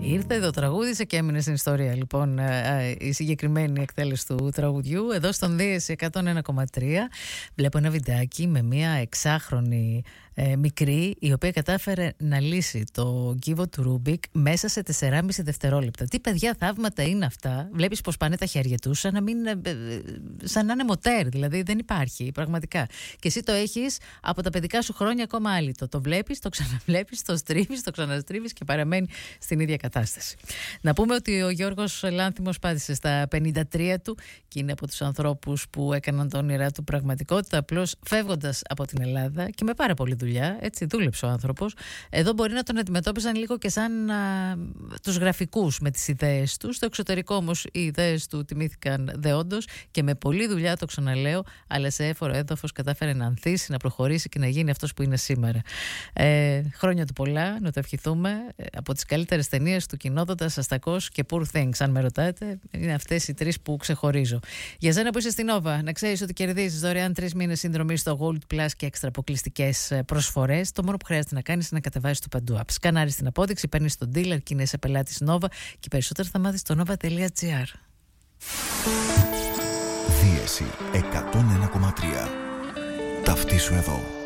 Ήρθε, το τραγούδισε και έμεινε στην ιστορία. Λοιπόν, η συγκεκριμένη εκτέλεση του τραγουδιού εδώ στον Δίεση 101,3. Βλέπω ένα βιντεάκι με μια εξάχρονη μικρή, η οποία κατάφερε να λύσει το κύβο του Ρούμπικ μέσα σε 4,5 δευτερόλεπτα. Τι παιδιά θαύματα είναι αυτά. Βλέπεις πως πάνε τα χέρια τους σαν να είναι μοτέρ, δηλαδή δεν υπάρχει πραγματικά. Και εσύ το έχεις από τα παιδικά σου χρόνια ακόμα άλυτο. Το βλέπεις, το ξαναβλέπεις, το στρίβεις, το ξαναστρίβεις και παραμένει στην ίδια κατάσταση. Να πούμε ότι ο Γιώργος Λάνθιμος πάτησε στα 53 του και είναι από τους ανθρώπους που έκαναν τα όνειρά του πραγματικότητα, απλώς φεύγοντας από την Ελλάδα και με πάρα πολύ δουλειά, έτσι δούλεψε ο άνθρωπος. Εδώ μπορεί να τον αντιμετώπιζαν λίγο και σαν τους γραφικούς με τις ιδέες του. Στο εξωτερικό όμως οι ιδέες του τιμήθηκαν δεόντως και με πολλή δουλειά, το ξαναλέω, αλλά σε έφορο έδαφος κατάφερε να ανθίσει, να προχωρήσει και να γίνει αυτός που είναι σήμερα. Χρόνια του πολλά, να το ευχηθούμε. Από τις καλύτερες ταινίες του Κοινόδοντας, Αστακός και Poor Things, αν με ρωτάτε, είναι αυτές οι τρεις που ξεχωρίζω. Για σένα που είσαι στην Nova, να ξέρεις ότι κερδίζεις δωρεάν 3 μήνες συνδρομή στο Gold Plus και έξτρα αποκλειστικές προσφορές. Το μόνο που χρειάζεται να κάνεις είναι να κατεβάσεις το Παντού App. Σκανάρεις την απόδειξη, παίρνεις τον dealer και είναι σε πελάτης Nova και περισσότερα θα μάθεις στο nova.gr. Δίεση 101,3. Ταυτίσου εδώ.